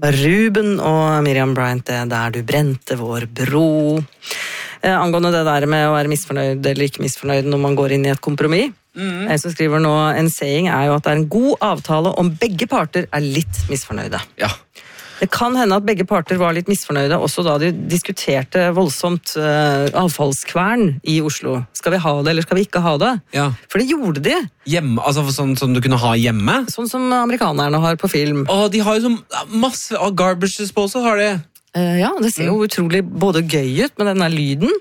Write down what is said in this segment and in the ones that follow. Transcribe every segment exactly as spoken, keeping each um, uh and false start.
Ruben og Miriam Bryant, det der du brente vår bro. Eh, angående det der med å være misfornøyd eller ikke misfornøyd når man går inn i et kompromiss. Mm. Jeg som skriver nå, en saying er jo at det er en god avtale om begge parter er litt misfornøyde. Ja. Det kan hende at begge parter var litt misfornøyde, også da de diskuterte voldsomt uh, avfallskvern i Oslo. Skal vi ha det, eller skal vi ikke ha det? Ja. For det gjorde de. Hjemme, altså sånn som du kunne ha hjemme? Sånn som amerikanerne har på film. Åh, de har jo så masse av garbage disposal, har de. Uh, ja, det ser jo mm. utrolig både gøy ut med denne lyden.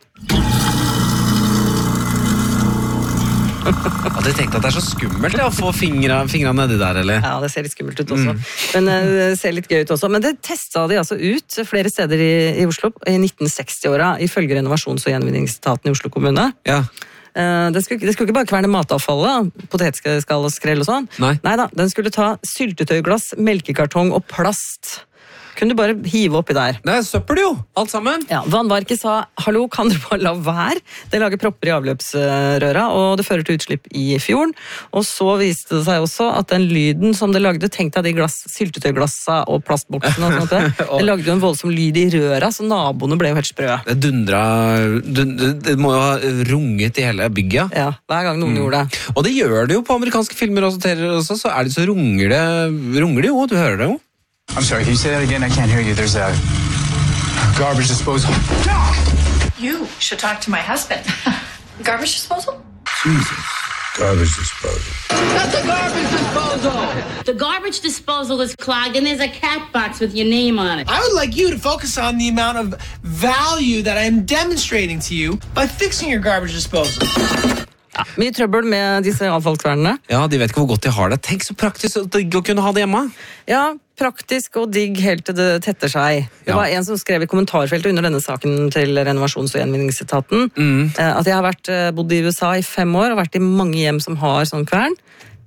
Hadde jeg tenkt at det er så skummelt ja, å få fingra, fingra nedi der, eller? Ja, det ser litt skummelt ut også. Mm. Men det ser litt gøy ut også. Men det testet de altså ut flere steder i, i Oslo i nitten seksti-åra, ifølge renovasjons- og gjenvinningsetaten i Oslo kommune. Ja. Det skulle, det skulle ikke bare kverne matavfallet, potetskall og skrell og sånn. Nei. Neida, den skulle ta syltetøyglass, melkekartong og plast. Kunne du bare hive oppi der. Det er søppel jo, alt sammen. Ja, Vannverket sa, hallo, kan du bare la være? Det lager propper i avløpsrøra, og det fører til utslipp i fjorden. Og så viste det seg også at den lyden som det lagde, tenk deg de glass, syltetøyglassa og plastboksene og sånt, det, det lagde jo en voldsom lyd i røra, så naboene ble jo helt sprø. Det dundra, det må jo ha runget i hele bygget. Ja, hver gang noen mm. gjorde det. Og det gjør det jo på amerikanske filmer også, også så er det så runger det, runger det jo, du hører det jo. I'm sorry, can you say that again? I can't hear you. There's a garbage disposal. You should talk to my husband. Garbage disposal? Jesus. Garbage disposal. That's a garbage disposal! The garbage disposal is clogged and there's a cat box with your name on it. I would like you to focus on the amount of value that I am demonstrating to you by fixing your garbage disposal. Ja, mye trøbbel med disse avfallskvernene. Ja, de vet ikke hvor godt de har det. Tenk så praktisk å kunne ha det hjemme. Ja, praktisk og digg helt til det tetter seg. Det ja. var en som skrev i kommentarfeltet under denne saken til renovasjons- og gjenvinningsetaten mm. at jeg har vært, bodd i U S A i fem år og vært i mange hjem som har sånn kvern.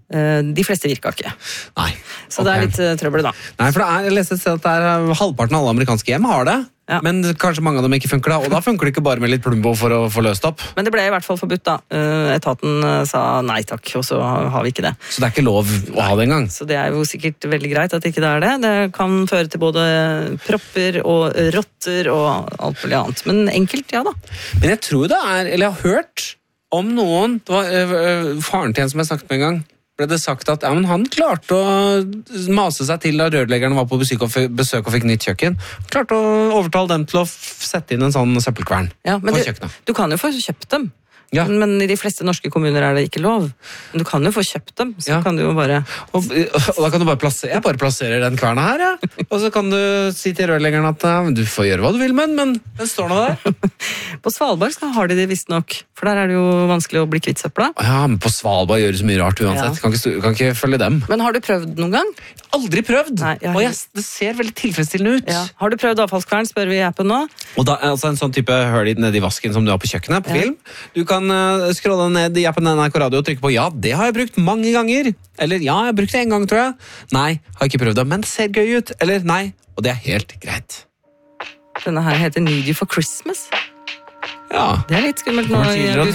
De fleste virka ikke. Nei. Så okay. det er litt trøbbel da. Nei, for det er, jeg leste et sted at det er halvparten av alle amerikanske hjem har det. Ja. Men kanskje mange av dem ikke funker da, og da funker det ikke bare med litt plumbo for å få løst opp. Men det ble i hvert fall forbudt da. Etaten sa nei takk, og så har vi ikke det. Så det er ikke lov å ha det engang? Så det er jo sikkert veldig greit at ikke det er det. Det kan føre til både propper og rotter og alt mulig annet. Men enkelt, ja da. Men jeg tror det er, eller jeg har hørt om noen, det var øh, faren til en som jeg snakket med en gang, ble det sagt at ja, men han klarte å mase seg til da rørleggeren var på besøk og, f- besøk og fikk nytt kjøkken. Klarte å overtale dem til å f- sette inn en sånn søppelkvern ja, men på du, kjøkkenet. Du kan jo få kjøpt dem. Ja. Men, men i de fleste norske kommuner er det ikke lov. Men du kan jo få kjøpt dem, så ja. kan du jo bare... Og, og da kan du bare plassere, jeg bare plasserer den kverna her, ja. Og så kan du si til rørleggeren at du får gjøre hva du vil, men, men den står nå der. På Svalbard skal har de det visst nok, for der er det jo vanskelig å bli kvitt søpla. Ja, men på Svalbard gjør det så mye rart uansett. Ja. Kan, ikke, kan ikke følge dem. Men har du prøvd noen gang? Aldri prøvd! Nei, jeg har... Og jeg, det ser veldig tilfredsstillende ut. Ja. Har du prøvd avfallskvern, spør vi i appen nå. Og da, altså en sånn type høl nedi vasken som du har på kjøkkenet, på ja. film. Du kan uh, skrolle ned i appen N R K Radio og trykke på ja, det har jeg brukt mange ganger. Eller ja, jeg har brukt det en gang, tror jeg. Nei, har ikke prøvd det, men det ser gøy ut. Eller nei, og det er helt greit. Denne her heter Need You for Christmas. Ja. Det er litt skummelt nå.